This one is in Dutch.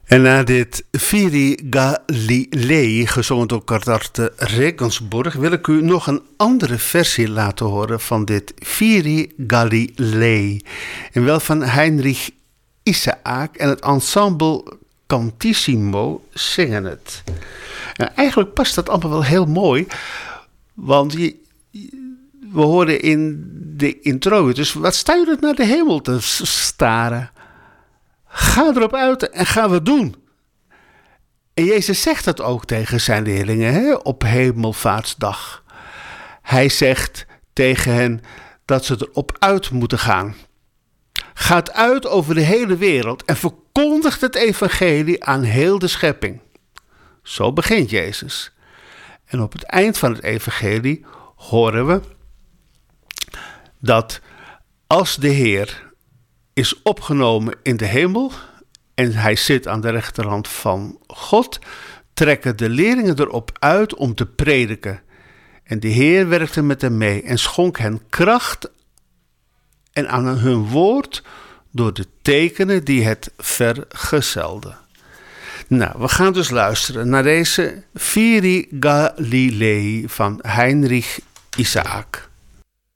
En na dit Viri Galilei, gezongen door Kardarte Regensburg, wil ik u nog een andere versie laten horen van dit Viri Galilei. En wel van Heinrich Isaac en het ensemble Cantissimo zingen het. En eigenlijk past dat allemaal wel heel mooi, want we horen in de intro, dus wat sta je naar de hemel te staren? Ga erop uit en ga wat doen. En Jezus zegt dat ook tegen zijn leerlingen op Hemelvaartsdag. Hij zegt tegen hen dat ze erop uit moeten gaan. Gaat uit over de hele wereld en verkondigt het evangelie aan heel de schepping. Zo begint Jezus. En op het eind van het evangelie horen we dat als de Heer is opgenomen in de hemel en hij zit aan de rechterhand van God, trekken de leerlingen erop uit om te prediken. En de Heer werkte met hen mee en schonk hen kracht en aan hun woord door de tekenen die het vergezelden. Nou, we gaan dus luisteren naar deze Viri Galilei van Heinrich Isaac.